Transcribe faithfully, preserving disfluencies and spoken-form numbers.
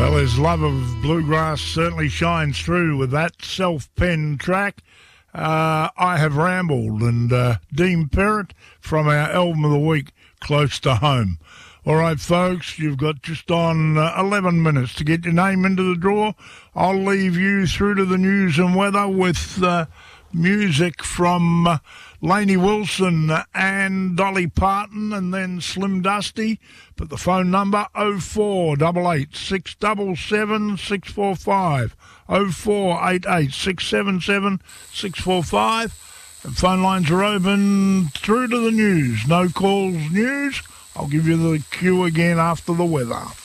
Well, his love of bluegrass certainly shines through with that self-penned track, uh, I Have Rambled, and uh, Dean Perrott from our Album of the Week, Close to Home. All right, folks, you've got just on uh, eleven minutes to get your name into the draw. I'll leave you through to the news and weather with uh, music from uh, Lainey Wilson and Dolly Parton, and then Slim Dusty. But the phone number oh four eight eight, six seven seven, six four five, oh four eight eight, six seven seven, six four five. And phone lines are open through to the news. No calls news. I'll give you the cue again after the weather.